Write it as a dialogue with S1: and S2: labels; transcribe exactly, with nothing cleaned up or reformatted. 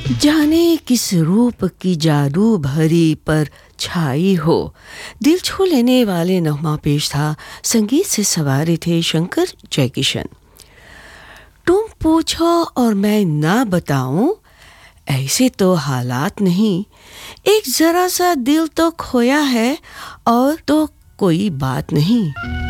S1: जाने किस रूप की जादू भरी पर छाई हो, दिल छू लेने वाले नगमा पेश था। संगीत से सवारे थे शंकर जयकिशन। तुम पूछो और मैं ना बताऊं, ऐसे तो हालात नहीं। एक जरा सा दिल तो खोया है और तो कोई बात नहीं।